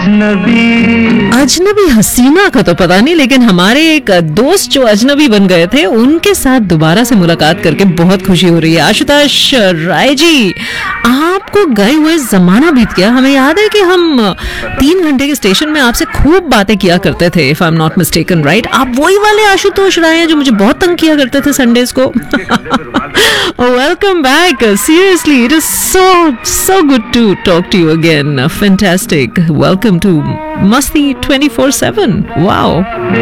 अजनबी हसीना का तो पता नहीं, लेकिन हमारे एक दोस्त जो अजनबी बन गए थे उनके साथ दोबारा से मुलाकात करके बहुत खुशी हो रही है। आशुतोष राय जी, आपको गए हुए जमाना बीत गया। हमें याद है कि हम 3 घंटे के स्टेशन में आपसे खूब बातें किया करते थे, if I am not mistaken, right? आप वही वाले आशुतोष राय हैं जो मुझे बहुत तंग किया करते थे संडेज को। Welcome back, seriously it is so good to talk to you again. Fantastic. Welcome to Masti 24/7. Wow.